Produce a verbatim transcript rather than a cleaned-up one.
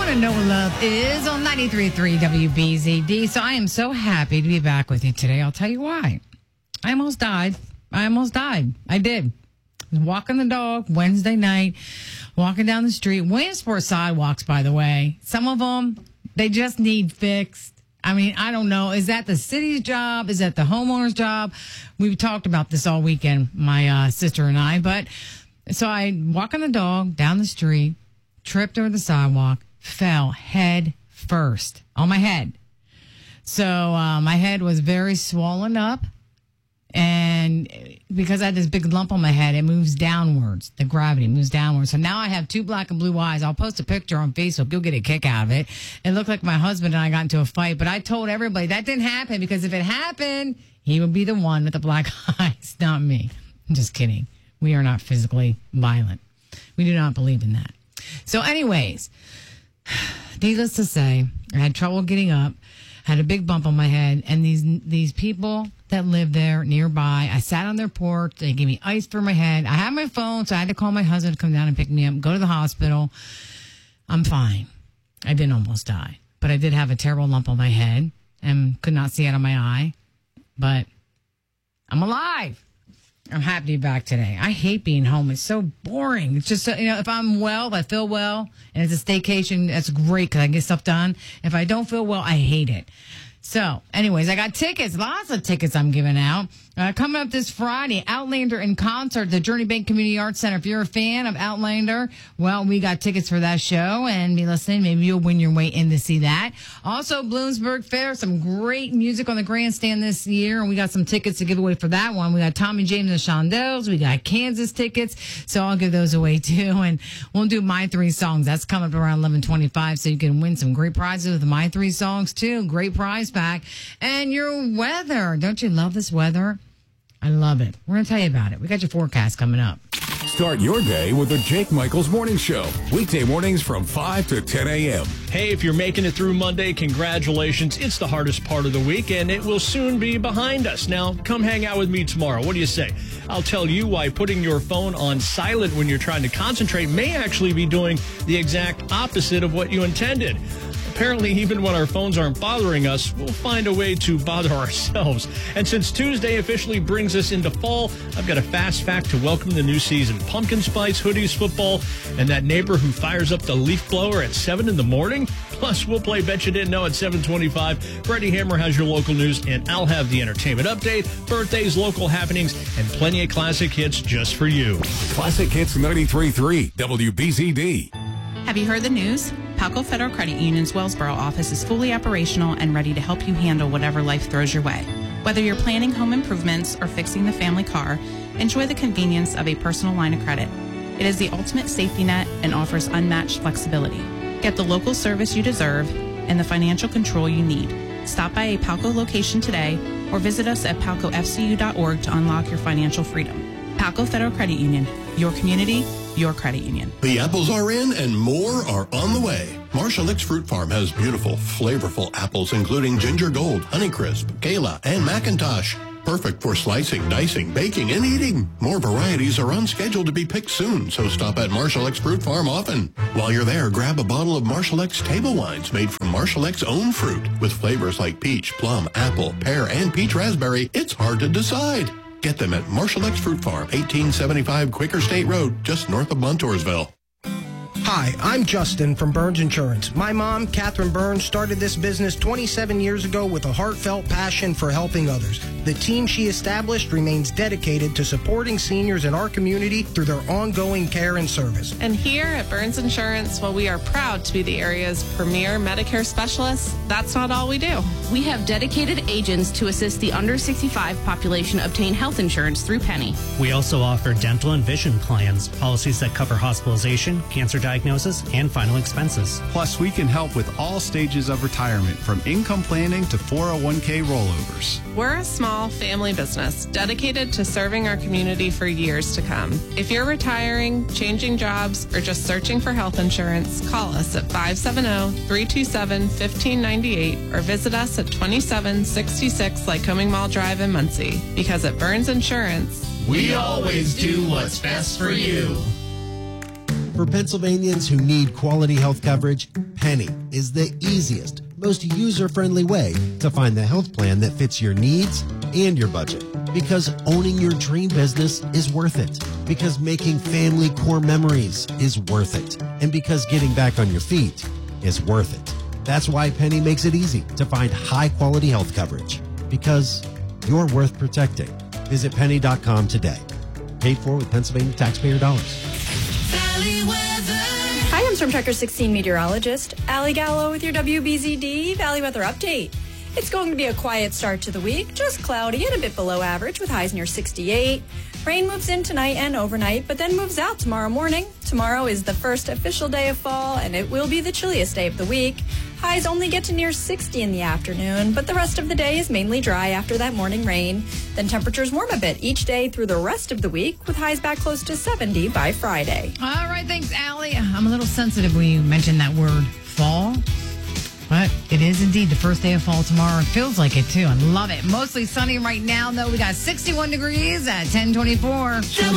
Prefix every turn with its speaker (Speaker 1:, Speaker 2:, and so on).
Speaker 1: want to know what love is on ninety-three point three W B Z D. So I am so happy to be back with you today. I'll tell you why. I almost died. I almost died. I did. I was walking the dog Wednesday night, walking down the street. Williamsport sidewalks, by the way, some of them, they just need fixed. I mean, I don't know. Is that the city's job? Is that the homeowner's job? We've talked about this all weekend, my uh, sister and I. But so I walking the dog down the street, tripped over the sidewalk, fell head first on my head. So uh, my head was very swollen up. And because I had this big lump on my head, it moves downwards. The gravity moves downwards. So now I have two black and blue eyes. I'll post a picture on Facebook. You'll get a kick out of it. It looked like my husband and I got into a fight. But I told everybody that didn't happen, because if it happened, he would be the one with the black eyes, not me. I'm just kidding. We are not physically violent. We do not believe in that. So anyways, needless to say, I had trouble getting up, had a big bump on my head, and these these people that live there nearby, I sat on their porch, they gave me ice for my head. I had my phone, so I had to call my husband to come down and pick me up, go to the hospital. I'm fine. I didn't almost die, but I did have a terrible lump on my head and could not see out of my eye, but I'm alive. I'm happy to be back today. I hate being home. It's so boring. It's just, you know, if I'm well, if I feel well, and it's a staycation, that's great because I can get stuff done. If I don't feel well, I hate it. So, anyways, I got tickets, lots of tickets I'm giving out. Uh, coming up this Friday, Outlander in concert at the Journey Bank Community Arts Center. If you're a fan of Outlander, well, we got tickets for that show, and be listening. Maybe you'll win your way in to see that. Also, Bloomsburg Fair, some great music on the grandstand this year, and we got some tickets to give away for that one. We got Tommy James and Shondells. We got Kansas tickets, so I'll give those away too. And we'll do My Three Songs. That's coming up around eleven twenty-five, so you can win some great prizes with My Three Songs too. Great prize pack. And your weather. Don't you love this weather? I love it. We're going to tell you about it. We got your forecast coming up.
Speaker 2: Start your day with the Jake Michaels Morning Show. Weekday mornings from five to ten a.m.
Speaker 3: Hey, if you're making it through Monday, congratulations. It's the hardest part of the week, and it will soon be behind us. Now, come hang out with me tomorrow. What do you say? I'll tell you why putting your phone on silent when you're trying to concentrate may actually be doing the exact opposite of what you intended. Apparently, even when our phones aren't bothering us, we'll find a way to bother ourselves. And since Tuesday officially brings us into fall, I've got a fast fact to welcome the new season. Pumpkin spice, hoodies, football, and that neighbor who fires up the leaf blower at seven in the morning. Plus, we'll play Bet You Didn't Know at seven twenty-five. Freddie Hammer has your local news, and I'll have the entertainment update, birthdays, local happenings, and plenty of classic hits just for you.
Speaker 2: Classic Hits ninety-three point three W B Z D.
Speaker 4: Have you heard the news? Palco Federal Credit Union's Wellsboro office is fully operational and ready to help you handle whatever life throws your way. Whether you're planning home improvements or fixing the family car, enjoy the convenience of a personal line of credit. It is the ultimate safety net and offers unmatched flexibility. Get the local service you deserve and the financial control you need. Stop by a Palco location today or visit us at palco f c u dot org to unlock your financial freedom. Palco Federal Credit Union, your community, your credit union.
Speaker 5: The apples are in and more are on the way. Marshall Licks Fruit Farm has beautiful, flavorful apples, including Ginger Gold, Honeycrisp, Gala, and Macintosh. Perfect for slicing, dicing, baking, and eating. More varieties are on schedule to be picked soon, so stop at Marshall Licks Fruit Farm often. While you're there, grab a bottle of Marshall Licks table wines made from Marshall Licks' own fruit. With flavors like peach, plum, apple, pear, and peach raspberry, it's hard to decide. Get them at Marshall Licks Fruit Farm, eighteen seventy-five Quaker State Road, just north of Montoursville.
Speaker 6: Hi, I'm Justin from Burns Insurance. My mom, Catherine Burns, started this business twenty-seven years ago with a heartfelt passion for helping others. The team she established remains dedicated to supporting seniors in our community through their ongoing care and service.
Speaker 7: And here at Burns Insurance, while we are proud to be the area's premier Medicare specialists, that's not all we do.
Speaker 8: We have dedicated agents to assist the under sixty-five population obtain health insurance through Penny.
Speaker 9: We also offer dental and vision plans, policies that cover hospitalization, cancer diagnosis, and final expenses.
Speaker 10: Plus, we can help with all stages of retirement, from income planning to four oh one k rollovers.
Speaker 7: We're a small family business dedicated to serving our community for years to come. If you're retiring, changing jobs, or just searching for health insurance, call us at five seven zero, three two seven, one five nine eight or visit us at twenty-seven sixty-six Lycoming Mall Drive in Muncie. Because at Burns Insurance,
Speaker 11: we always do what's best for you. For Pennsylvanians who need quality health coverage, Penny is the easiest, most user-friendly way to find the health plan that fits your needs and your budget. Because owning your dream business is worth it. Because making family core memories is worth it. And because getting back on your feet is worth it. That's why Penny makes it easy to find high-quality health coverage. Because you're worth protecting. Visit penny dot com today. Paid for with Pennsylvania taxpayer dollars.
Speaker 12: Valley weather. Hi, I'm Storm Tracker sixteen meteorologist Allie Gallo with your W B Z D Valley Weather Update. It's going to be a quiet start to the week, just cloudy and a bit below average with highs near sixty-eight. Rain moves in tonight and overnight, but then moves out tomorrow morning. Tomorrow is the first official day of fall, and it will be the chilliest day of the week. Highs only get to near sixty in the afternoon, but the rest of the day is mainly dry after that morning rain. Then temperatures warm a bit each day through the rest of the week, with highs back close to seventy by Friday.
Speaker 1: All right, thanks, Allie. I'm a little sensitive when you mentioned that word fall. But it is indeed the first day of fall tomorrow. It feels like it, too. I love it. Mostly sunny right now, though. We got sixty-one degrees at ten twenty-four.